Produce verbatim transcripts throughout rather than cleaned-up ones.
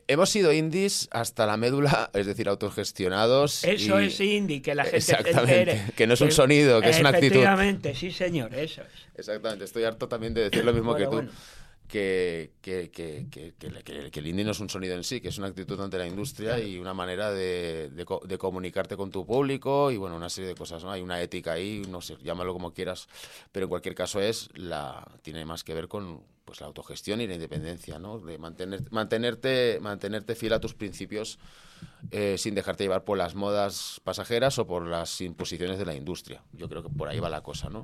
hemos sido indies hasta la médula, es decir, autogestionados. Eso y... es indie, que la gente Exactamente, entere, que no es un sonido, que es una actitud. Efectivamente, sí señor, eso es. Exactamente, estoy harto también de decir lo mismo bueno, que tú. Bueno. Que, que, que, que, que, que el indie no es un sonido en sí, que es una actitud ante la industria claro. y una manera de, de, de comunicarte con tu público y bueno, una serie de cosas, ¿no? Hay una ética ahí, no sé, llámalo como quieras, pero en cualquier caso es la tiene más que ver con pues la autogestión y la independencia, ¿no? De mantener, mantenerte, mantenerte fiel a tus principios eh, sin dejarte llevar por las modas pasajeras o por las imposiciones de la industria. Yo creo que por ahí va la cosa, ¿no?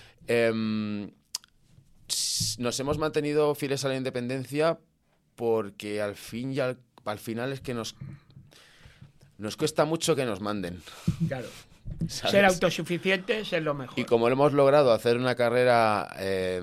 Eh, Nos hemos mantenido fieles a la independencia porque al fin y al, al final es que nos nos cuesta mucho que nos manden. Claro. ¿Sabes? Ser autosuficientes es lo mejor. Y como lo hemos logrado hacer una carrera, eh,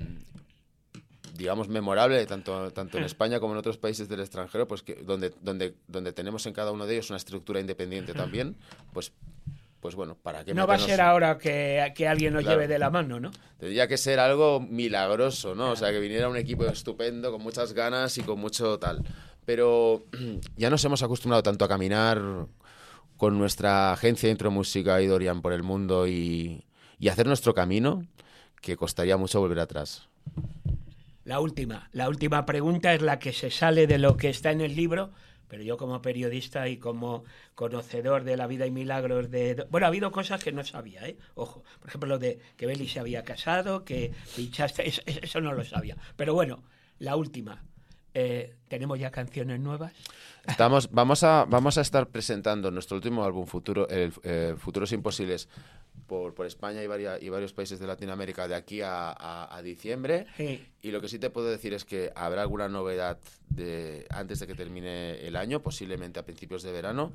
digamos, memorable, tanto, tanto en España como en otros países del extranjero, pues que donde, donde, donde tenemos en cada uno de ellos una estructura independiente también, pues... Pues bueno, ¿para qué no meternos... va a ser ahora que, que alguien nos claro. lleve de la mano, ¿no? Tendría que ser algo milagroso, ¿no? O sea, que viniera un equipo estupendo, con muchas ganas y con mucho tal. Pero ya nos hemos acostumbrado tanto a caminar con nuestra agencia Intro Música y Dorian por el mundo y, y hacer nuestro camino, que costaría mucho volver atrás. La última, la última pregunta es la que se sale de lo que está en el libro. Pero yo como periodista y como conocedor de la vida y milagros de... Bueno, ha habido cosas que no sabía, ¿eh? Ojo, por ejemplo, lo de que Beli se había casado, que pinchaste, eso, eso no lo sabía. Pero bueno, la última. Eh, ¿Tenemos ya canciones nuevas? Estamos, vamos, a, vamos a estar presentando nuestro último álbum, Futuro, el, eh, Futuros Imposibles, por, por España y, varias, y varios países de Latinoamérica de aquí a, a, a diciembre. Sí. Y lo que sí te puedo decir es que habrá alguna novedad de, antes de que termine el año, posiblemente a principios de verano,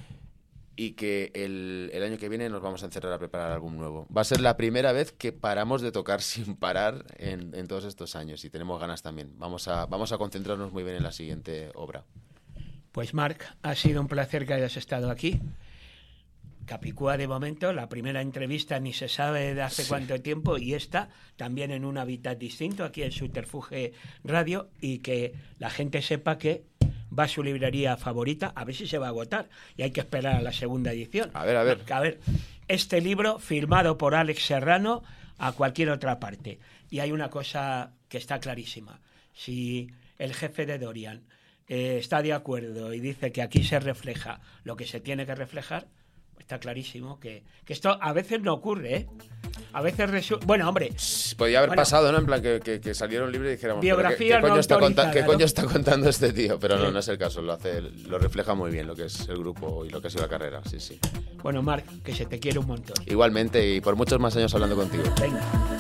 y que el, el año que viene nos vamos a encerrar a preparar álbum nuevo. Va a ser la primera vez que paramos de tocar sin parar en, en todos estos años y tenemos ganas también. Vamos a, vamos a concentrarnos muy bien en la siguiente obra. Pues Marc, ha sido un placer que hayas estado aquí. Capicúa de momento, la primera entrevista ni se sabe de hace sí. cuánto tiempo y esta también en un hábitat distinto, aquí en Subterfuge Radio, y que la gente sepa que va a su librería favorita, a ver si se va a agotar y hay que esperar a la segunda edición. A ver, a ver. A ver, este libro firmado por Alex Serrano a cualquier otra parte. Y hay una cosa que está clarísima. Si el jefe de Dorian eh, está de acuerdo y dice que aquí se refleja lo que se tiene que reflejar, está clarísimo que, que esto a veces no ocurre, ¿eh? A veces resulta... Bueno, hombre... Podría haber bueno, pasado, ¿no? En plan, que, que, que saliera un libro y dijéramos... Biografía ¿qué, qué, coño no está conta- ¿Qué coño ¿no? está contando este tío? Pero sí. no, no es el caso. Lo hace, lo refleja muy bien lo que es el grupo y lo que ha sido la carrera. Sí, sí. Bueno, Marc, que se te quiere un montón. Igualmente, y por muchos más años hablando contigo. Venga.